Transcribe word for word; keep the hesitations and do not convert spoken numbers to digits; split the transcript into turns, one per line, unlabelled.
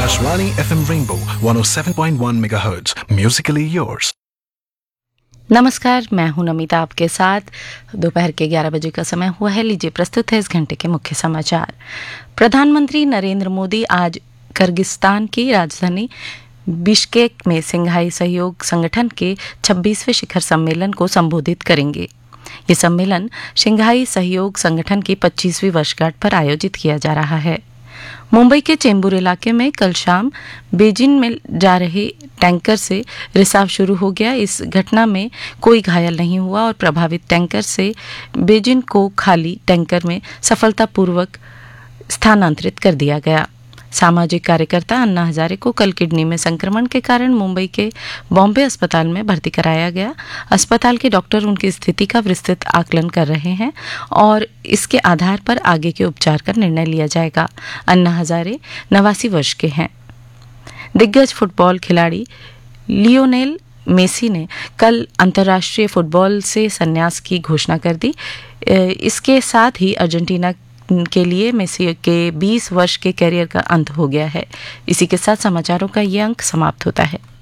Akashvani F M Rainbow one oh seven point one megahertz. Musically yours.
नमस्कार, मैं हूं नमिता आपके साथ। दोपहर के ग्यारह बजे का समय हुआ है। लीजिए प्रस्तुत है इस घंटे के मुख्य समाचार। प्रधानमंत्री नरेंद्र मोदी आज किर्गिस्तान की राजधानी बिश्केक में शंघाई सहयोग संगठन के छब्बीसवें शिखर सम्मेलन को संबोधित करेंगे। ये सम्मेलन शंघाई सहयोग संगठन की पच्चीसवीं वर्षगांठ पर आयोजित किया जा रहा है। मुंबई के चेंबूर इलाके में कल शाम बीजिंग में जा रहे टैंकर से रिसाव शुरू हो गया। इस घटना में कोई घायल नहीं हुआ और प्रभावित टैंकर से बीजिंग को खाली टैंकर में सफलतापूर्वक स्थानांतरित कर दिया गया। सामाजिक कार्यकर्ता अन्ना हजारे को कल किडनी में संक्रमण के कारण मुंबई के बॉम्बे अस्पताल में भर्ती कराया गया। अस्पताल के डॉक्टर उनकी स्थिति का विस्तृत आकलन कर रहे हैं और इसके आधार पर आगे के उपचार का निर्णय लिया जाएगा। अन्ना हजारे नवासी वर्ष के हैं। दिग्गज फुटबॉल खिलाड़ी लियोनेल मेसी ने कल अंतर्राष्ट्रीय फुटबॉल से संन्यास की घोषणा कर दी। इसके साथ ही अर्जेंटीना के लिए मेसी के बीस वर्ष के करियर का अंत हो गया है। इसी के साथ समाचारों का ये अंक समाप्त होता है।